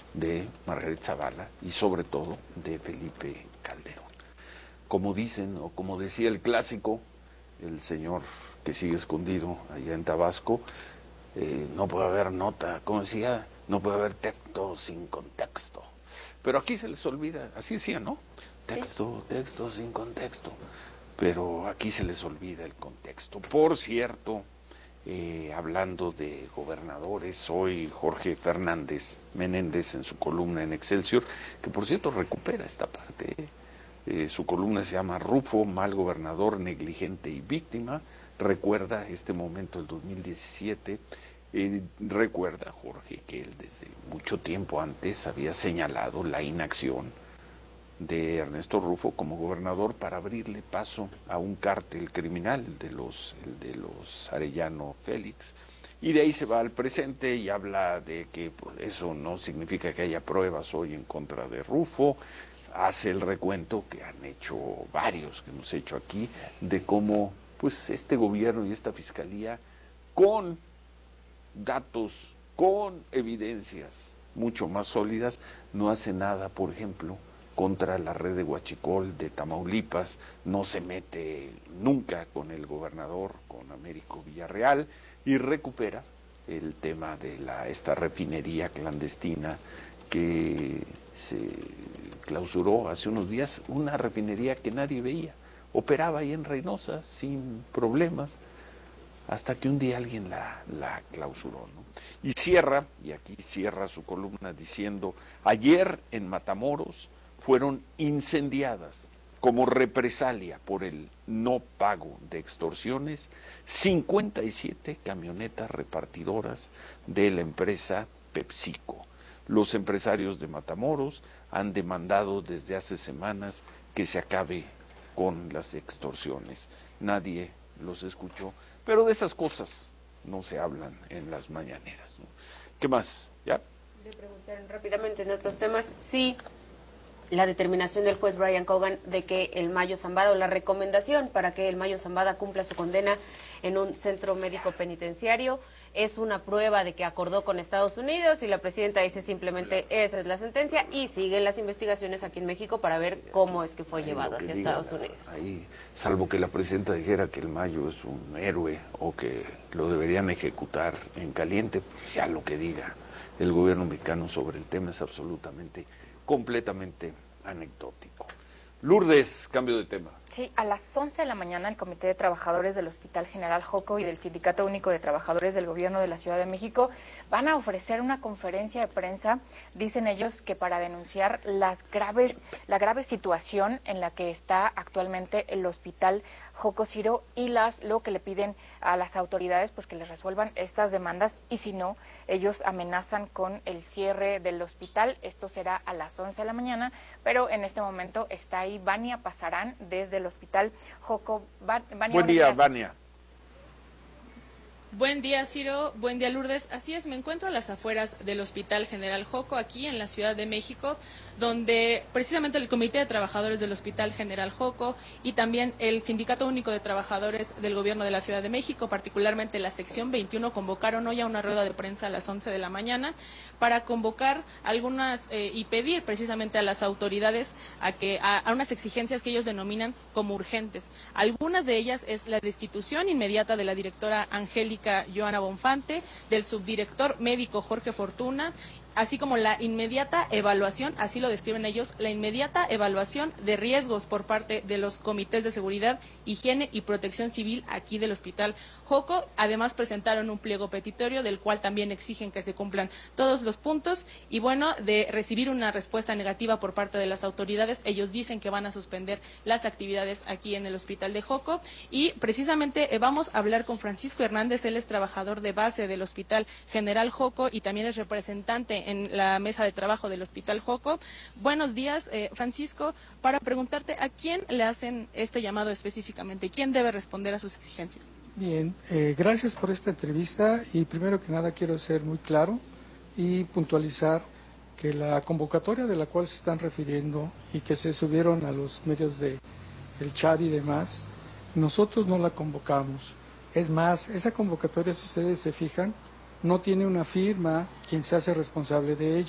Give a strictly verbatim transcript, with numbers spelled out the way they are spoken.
de Margarita Zavala y sobre todo de Felipe Calderón. Como dicen, o como decía el clásico, el señor que sigue escondido allá en Tabasco, eh, no puede haber nota, como decía, no puede haber texto sin contexto. Pero aquí se les olvida, así decía, ¿no? Texto, sí. texto sin contexto. Pero aquí se les olvida el contexto. Por cierto, eh, hablando de gobernadores, hoy Jorge Fernández Menéndez en su columna en Excelsior, que por cierto recupera esta parte, ¿eh? Eh, su columna se llama Rufo, mal gobernador, negligente y víctima. Recuerda este momento del dos mil diecisiete. Eh, recuerda, Jorge, que él desde mucho tiempo antes había señalado la inacción de Ernesto Rufo como gobernador para abrirle paso a un cártel criminal, el de los, el de los Arellano Félix. Y de ahí se va al presente y habla de que pues, eso no significa que haya pruebas hoy en contra de Rufo. Hace el recuento que han hecho varios, que hemos hecho aquí, de cómo pues este gobierno y esta fiscalía, con datos, con evidencias mucho más sólidas, no hace nada, por ejemplo, contra la red de Huachicol de Tamaulipas, no se mete nunca con el gobernador, con Américo Villarreal, y recupera el tema de la esta refinería clandestina que se clausuró hace unos días, una refinería que nadie veía, operaba ahí en Reynosa sin problemas, hasta que un día alguien la, la clausuró, ¿no? Y cierra, y aquí cierra su columna diciendo, ayer en Matamoros fueron incendiadas como represalia por el no pago de extorsiones cincuenta y siete camionetas repartidoras de la empresa PepsiCo. Los empresarios de Matamoros han demandado desde hace semanas que se acabe con las extorsiones. Nadie los escuchó, pero de esas cosas no se hablan en las mañaneras, ¿no? ¿Qué más? ¿Ya? Le preguntaron rápidamente en otros temas, sí, la determinación del juez Brian Cogan de que el Mayo Zambada, o la recomendación para que el Mayo Zambada cumpla su condena en un centro médico penitenciario, es una prueba de que acordó con Estados Unidos, y la presidenta dice simplemente esa es la sentencia, y siguen las investigaciones aquí en México para ver cómo es que fue ahí llevado hacia diga, Estados Unidos. Ahí, salvo que la presidenta dijera que el Mayo es un héroe o que lo deberían ejecutar en caliente, pues ya lo que diga el gobierno mexicano sobre el tema es absolutamente, completamente anecdótico. Lourdes, cambio de tema. Sí, a las once de la mañana el Comité de Trabajadores del Hospital General Joco y del Sindicato Único de Trabajadores del Gobierno de la Ciudad de México van a ofrecer una conferencia de prensa, dicen ellos, que para denunciar las graves, la grave situación en la que está actualmente el Hospital Joco Ciro, y las lo que le piden a las autoridades, pues que les resuelvan estas demandas, y si no, ellos amenazan con el cierre del hospital. Esto será a las once de la mañana, pero en este momento está ahí Vania Pasarán desde el Hospital Joco. Vania, buen día, Vania. Buen día, Ciro. Buen día, Lourdes. Así es, me encuentro a las afueras del Hospital General Joco, aquí en la Ciudad de México, donde precisamente el Comité de Trabajadores del Hospital General Joco y también el Sindicato Único de Trabajadores del Gobierno de la Ciudad de México, particularmente la sección veintiuno, convocaron hoy a una rueda de prensa a las once de la mañana para convocar algunas eh, y pedir precisamente a las autoridades a que a, a unas exigencias que ellos denominan como urgentes. Algunas de ellas es la destitución inmediata de la directora Angélica Joana Bonfante, del subdirector médico Jorge Fortuna, así como la inmediata evaluación, así lo describen ellos, la inmediata evaluación de riesgos por parte de los comités de seguridad, higiene y protección civil aquí del Hospital Joco. Además presentaron un pliego petitorio del cual también exigen que se cumplan todos los puntos, y bueno, de recibir una respuesta negativa por parte de las autoridades, ellos dicen que van a suspender las actividades aquí en el Hospital de Joco. Y precisamente eh, vamos a hablar con Francisco Hernández, él es trabajador de base del Hospital General Joco y también es representante en la mesa de trabajo del Hospital Joco. Buenos días, eh, Francisco, para preguntarte a quién le hacen este llamado específicamente, quién debe responder a sus exigencias. Bien, eh, gracias por esta entrevista, y primero que nada quiero ser muy claro y puntualizar que la convocatoria de la cual se están refiriendo y que se subieron a los medios de el chat y demás, nosotros no la convocamos. Es más, esa convocatoria, si ustedes se fijan, no tiene una firma quien se hace responsable de ello.